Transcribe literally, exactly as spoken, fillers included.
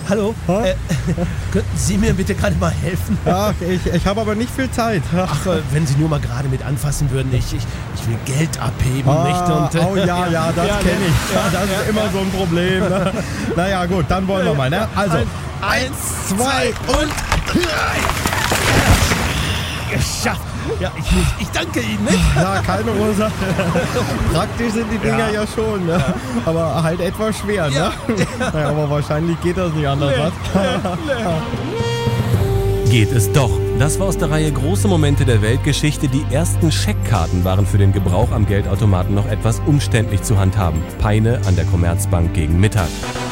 hallo, äh, könnten Sie mir bitte gerade mal helfen? Ach, ich, ich habe aber nicht viel Zeit. Ach, äh, wenn Sie nur mal gerade mit anfassen würden, ich, ich, ich will Geld abheben. Ah, nicht? Und, äh, oh ja, ja, das ja, kenne ich. ja, das ja, ist immer ja. so ein Problem. Ne? Naja, gut, dann wollen wir mal. Ne? Also, Ein, eins, zwei und drei. Geschafft. Ja, ich, muss, ich danke Ihnen. Ne? ja, keine Ursache. Praktisch sind die Dinger ja, Ja. schon, ne? Aber halt etwas schwer. Ja. Ne? Naja, aber wahrscheinlich geht das nicht anders. Was? Geht es doch. Das war aus der Reihe Große Momente der Weltgeschichte. Die ersten Scheckkarten waren für den Gebrauch am Geldautomaten noch etwas umständlich zu handhaben. Peine an der Commerzbank gegen Mittag.